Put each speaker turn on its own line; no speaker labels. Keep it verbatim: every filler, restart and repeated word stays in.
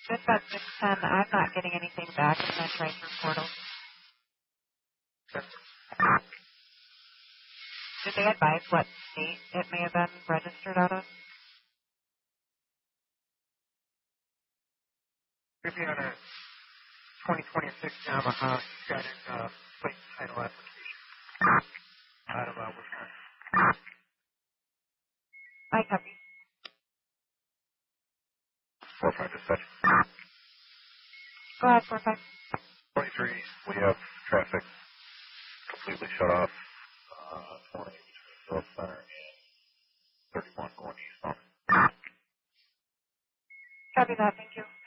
Dispatch six ten, I'm not getting anything back in the transfer portal. Did they advise what state it may have been registered out of?
Maybe on a twenty twenty-six Yamaha, he's got his uh, plate title application out of uh, Wisconsin.
I copy.
four five dispatch.
Go ahead, four five.
twenty-three, we have traffic completely shut off. Uh, twenty between Grove Center and thirty-one going eastbound.
Copy that, thank you.